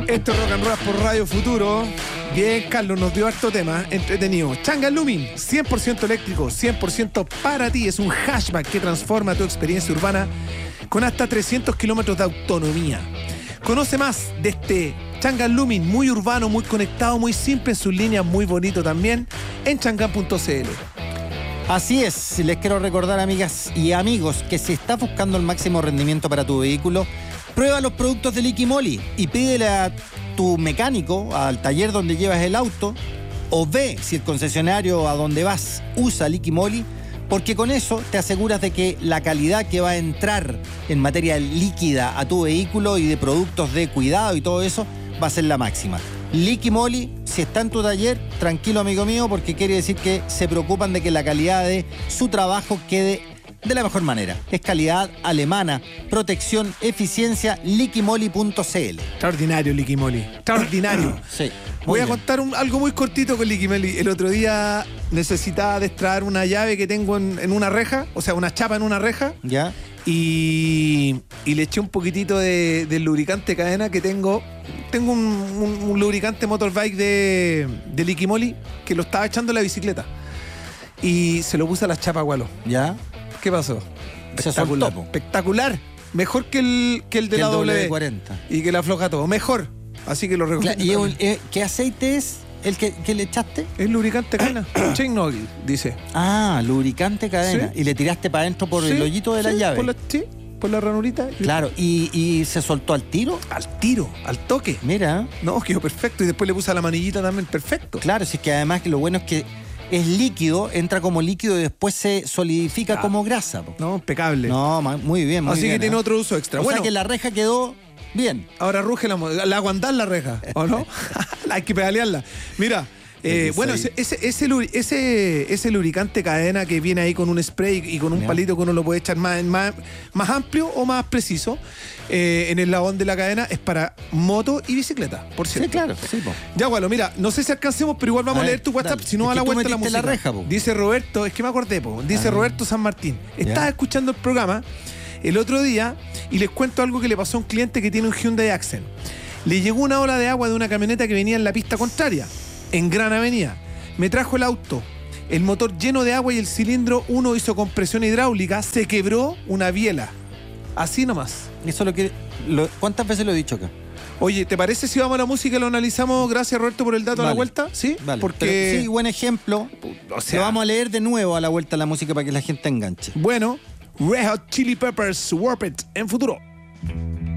Esto es Rock and Roll por Radio Futuro. Bien, Carlos nos dio harto tema entretenido. Chang'an Lumin, 100% eléctrico, 100% para ti. Es un hatchback que transforma tu experiencia urbana con hasta 300 kilómetros de autonomía. Conoce más de este Chang'an Lumin, muy urbano, muy conectado, muy simple en sus líneas, muy bonito también, en chang'an.cl. Así es, les quiero recordar, amigas y amigos, que si estás buscando el máximo rendimiento para tu vehículo, prueba los productos de Liqui Moly y pídele a tu mecánico, al taller donde llevas el auto, o ve si el concesionario a donde vas usa Liqui Moly, porque con eso te aseguras de que la calidad que va a entrar en materia líquida a tu vehículo y de productos de cuidado y todo eso va a ser la máxima. Liqui Moly, si está en tu taller, tranquilo amigo mío, porque quiere decir que se preocupan de que la calidad de su trabajo quede de la mejor manera. Es calidad alemana, protección, eficiencia, liquimoly.cl. Extraordinario Liqui Moly, extraordinario. Sí. Voy a contar algo muy cortito con Liqui Moly. El otro día necesitaba destrabar una llave que tengo en una reja, o sea, una chapa en una reja. ¿Ya? Y le eché un poquitito del lubricante cadena que tengo. Tengo un lubricante motorbike de Liqui Moly que lo estaba echando en la bicicleta. Y se lo puse a la chapa, Gualo. ¿Ya? ¿Qué pasó? Se Espectacular. soltó. Espectacular. Mejor que el de la W40. Y que la afloja todo. Mejor. Así que lo recomiendo. ¿Qué aceite es el que le echaste? Es lubricante cadena. Chain oil, dice. Ah, lubricante cadena. Sí. Y le tiraste para adentro por el hoyito de la llave. Por la ranurita. Claro, ¿y se soltó al tiro? Al tiro, al toque. Mira. No, quedó perfecto. Y después le puse a la manillita también, perfecto. Claro, si es que además que lo bueno es que es líquido, entra como líquido y después se solidifica como grasa. Po. No, impecable. No, muy bien, muy Así bien. que tiene otro uso extra. O Bueno, sea que la reja quedó bien. ahora ruge la aguantar la reja, ¿o no? Hay que pedalearla. Mira, bueno, ese lubricante cadena que viene ahí con un spray y con un palito que uno lo puede echar más amplio o más preciso en el ladón de la cadena, es para moto y bicicleta, por cierto. Sí, claro. Sí, po. Ya, bueno, mira, no sé si alcancemos, pero igual vamos a leer tu WhatsApp, dale. si no Es va a que la tú vuelta la metiste música. la reja, po. Dice Roberto, es que me acordé, po. Dice Roberto San Martín. Estaba escuchando el programa el otro día y les cuento algo que le pasó a un cliente que tiene un Hyundai Accent. Le llegó una ola de agua de una camioneta que venía en la pista contraria, en Gran Avenida. Me trajo el auto, el motor lleno de agua y el cilindro 1 hizo compresión hidráulica, se quebró una biela. Así nomás. Eso ¿cuántas veces lo he dicho acá? Oye, ¿te parece si vamos a la música y lo analizamos? Gracias, Roberto, por el dato a la vuelta. ¿Sí? Vale. Porque... Pero, sí, buen ejemplo. O sea, Lo vamos a leer de nuevo a la vuelta a la música para que la gente enganche. Bueno, Red Hot Chili Peppers, Warped, en futuro.